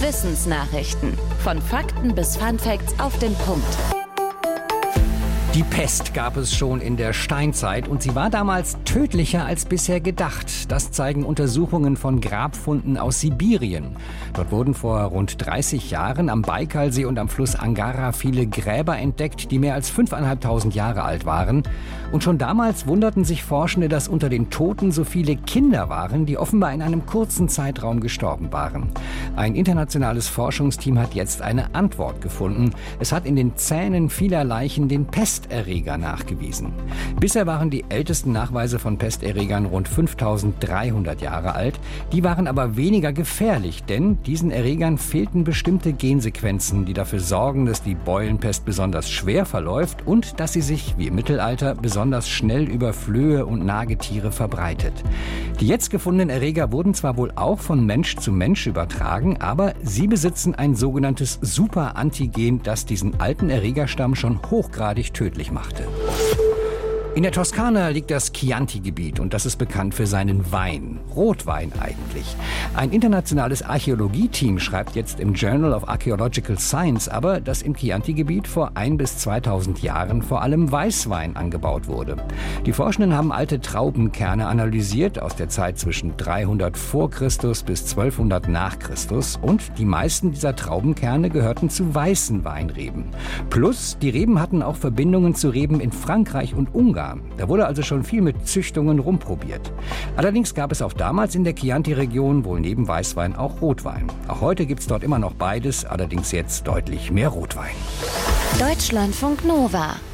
Wissensnachrichten. Von Fakten bis Funfacts auf den Punkt. Die Pest gab es schon in der Steinzeit und sie war damals tödlicher als bisher gedacht. Das zeigen Untersuchungen von Grabfunden aus Sibirien. Dort wurden vor rund 30 Jahren am Baikalsee und am Fluss Angara viele Gräber entdeckt, die mehr als 5.500 Jahre alt waren. Und schon damals wunderten sich Forschende, dass unter den Toten so viele Kinder waren, die offenbar in einem kurzen Zeitraum gestorben waren. Ein internationales Forschungsteam hat jetzt eine Antwort gefunden. Es hat in den Zähnen vieler Leichen den Pesterreger nachgewiesen. Bisher waren die ältesten Nachweise von Pesterregern rund 5.300 Jahre alt. Die waren aber weniger gefährlich, denn diesen Erregern fehlten bestimmte Gensequenzen, die dafür sorgen, dass die Beulenpest besonders schwer verläuft und dass sie sich, wie im Mittelalter, besonders schnell über Flöhe und Nagetiere verbreitet. Die jetzt gefundenen Erreger wurden zwar wohl auch von Mensch zu Mensch übertragen, aber sie besitzen ein sogenanntes Superantigen, das diesen alten Erregerstamm schon hochgradig tödlich machte. In der Toskana liegt das Chianti-Gebiet und das ist bekannt für seinen Wein. Rotwein eigentlich. Ein internationales Archäologieteam schreibt jetzt im Journal of Archaeological Science aber, dass im Chianti-Gebiet vor 1.000 bis 2.000 Jahren vor allem Weißwein angebaut wurde. Die Forschenden haben alte Traubenkerne analysiert aus der Zeit zwischen 300 vor Christus bis 1200 nach Christus und die meisten dieser Traubenkerne gehörten zu weißen Weinreben. Plus, die Reben hatten auch Verbindungen zu Reben in Frankreich und Ungarn. Da wurde also schon viel mit Züchtungen rumprobiert. Allerdings gab es auch damals in der Chianti-Region wohl neben Weißwein auch Rotwein. Auch heute gibt es dort immer noch beides, allerdings jetzt deutlich mehr Rotwein. Deutschlandfunk Nova